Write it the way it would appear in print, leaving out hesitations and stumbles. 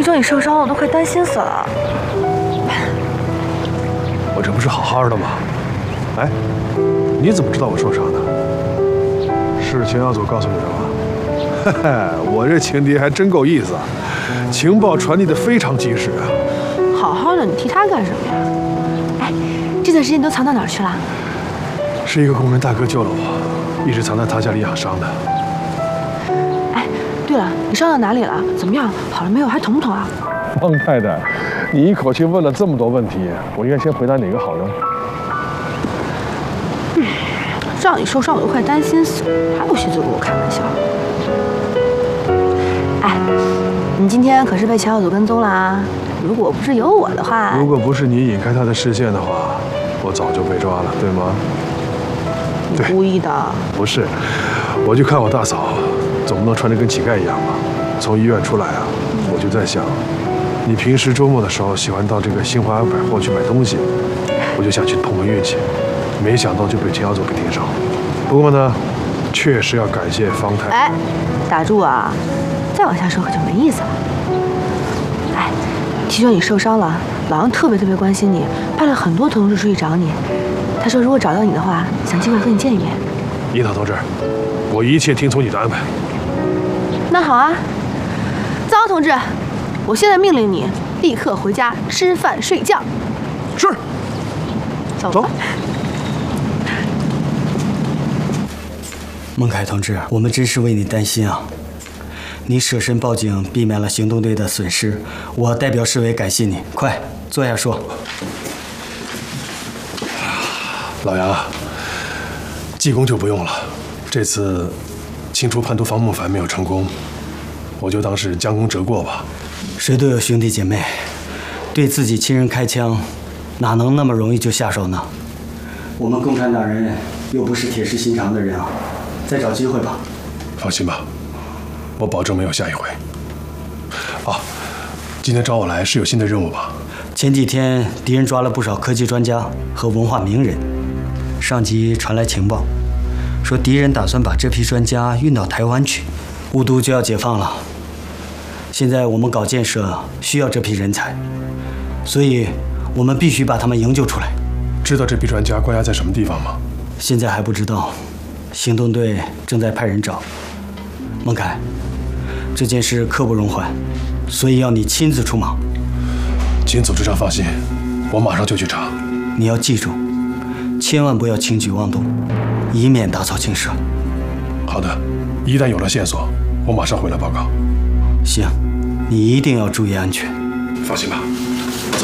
听说你受伤了，我都快担心死了。 我这不是好好的吗？哎，你怎么知道我受伤的？是秦耀祖告诉你的吗？嘿嘿，我这情敌还真够意思啊，情报传递的非常及时啊。 好好的，你提他干什么呀？哎，这段时间你都藏到哪儿去了？ 是一个工人大哥救了我，一直藏在他家里养伤的。 哎，对了，你伤到哪里了？怎么样？好了没有？还疼不疼啊？ 汪太太，你一口气问了这么多问题，我应该先回答哪个好呢？ 知道你受伤，我都快担心死了，还有心思跟我开玩笑。哎，你今天可是被乔耀祖跟踪了啊！如果不是有我的话， 如果不是你引开他的视线的话，我早就被抓了，对吗？ 你故意的。 不是，我去看我大嫂，总不能穿着跟乞丐一样吧？从医院出来啊，我就在想，你平时周末的时候喜欢到这个新华百货去买东西，我就想去碰碰运气，没想到就被秦耀祖给盯上了。不过呢，确实要感谢方太。 哎，打住啊！再往下说可就没意思了。哎，听说你受伤了，老杨特别关心你，派了很多同事出去找你。他说如果找到你的话，想尽快和你见一面。 樱桃同志，我一切听从你的安排。 那好啊，藏獒同志，我现在命令你立刻回家吃饭睡觉。 是。走。 孟凯同志，我们真是为你担心啊！你舍身报警，避免了行动队的损失，我代表市委感谢你。快坐下说。 老杨，记功就不用了。这次清除叛徒方慕凡没有成功，我就当是将功折过吧。 谁都有兄弟姐妹，对自己亲人开枪，哪能那么容易就下手呢？我们共产党人又不是铁石心肠的人啊，再找机会吧。 放心吧，我保证没有下一回。啊，今天找我来是有新的任务吧？ 前几天敌人抓了不少科技专家和文化名人，上级传来情报，说敌人打算把这批专家运到台湾去，雾都就要解放了。现在我们搞建设需要这批人才，所以我们必须把他们营救出来。 知道这批专家关押在什么地方吗？ 现在还不知道，行动队正在派人找。孟凯，这件事刻不容缓，所以要你亲自出马。 请组织长放心，我马上就去查。 你要记住，千万不要轻举妄动，以免打草惊蛇。 好的，一旦有了线索，我马上回来报告。 行，你一定要注意安全。 放心吧。